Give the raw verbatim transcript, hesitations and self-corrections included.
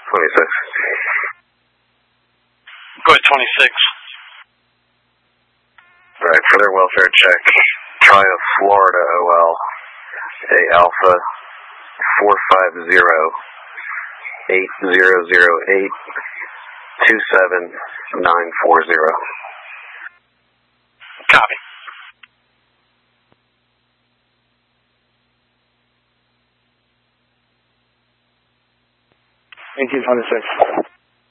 twenty-six. Go ahead, twenty-six. Alright, for their welfare check, Triumph, Florida, O L, A Alpha, four five zero, eight zero zero eight, two seven nine four zero. Copy. eighteen twenty-six.